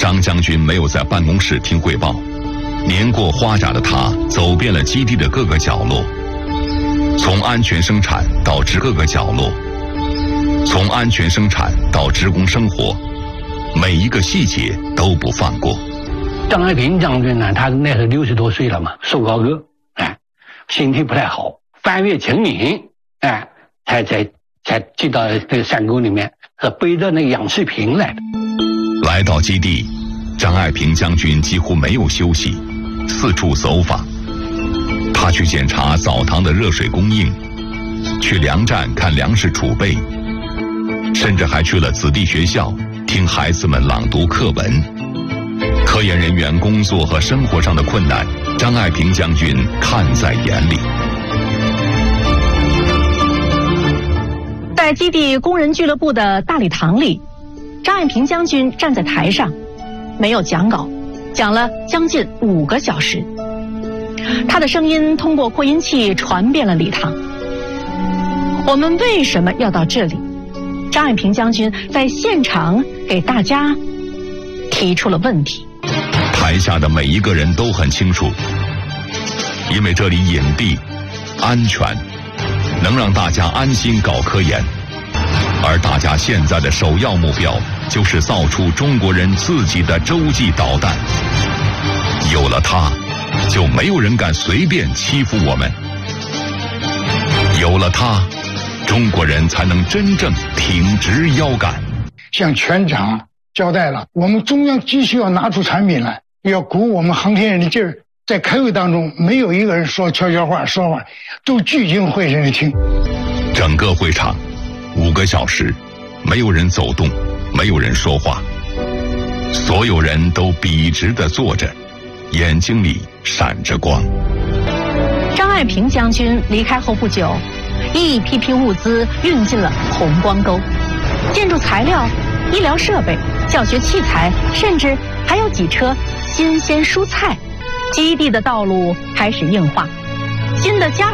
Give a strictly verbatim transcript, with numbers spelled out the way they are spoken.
张将军没有在办公室听汇报，年过花甲的他走遍了基地的各个角落，从安全生产到职各个角落，从安全生产到职工生活，每一个细节都不放过。 张爱萍将军呢，他那时候六十多岁了嘛，瘦高个，哎，身体不太好，翻越秦岭，哎，才才才进到那个山沟里面，是背着那个氧气瓶来的。 来到基地，张爱萍将军几乎没有休息，四处走访。他去检查澡堂的热水供应，去粮站看粮食储备，甚至还去了子弟学校听孩子们朗读课文。科研人员工作和生活上的困难，张爱萍将军看在眼里。 在基地工人俱乐部的大礼堂里，张爱萍将军站在台上，没有讲稿，讲了将近五个小时。他的声音通过扩音器传遍了礼堂。我们为什么要到这里？张爱萍将军在现场给大家提出了问题。 台下的每一个人都很清楚，因为这里隐蔽、安全，能让大家安心搞科研。而大家现在的首要目标就是造出中国人自己的洲际导弹。有了它，就没有人敢随便欺负我们。有了它，中国人才能真正挺直腰杆。 向全场交代了，我们中央继续要拿出产品来，要鼓我们航天员的劲儿。在开会当中，没有一个人说悄悄话说话，都聚精会神地听。 整个会场五个小时，没有人走动，没有人说话，所有人都笔直地坐着，眼睛里闪着光。 张爱萍将军离开后不久，一批批物资运进了红光沟，建筑材料、医疗设备、教学器材，甚至还有几车新鲜蔬菜。基地的道路开始硬化，新的家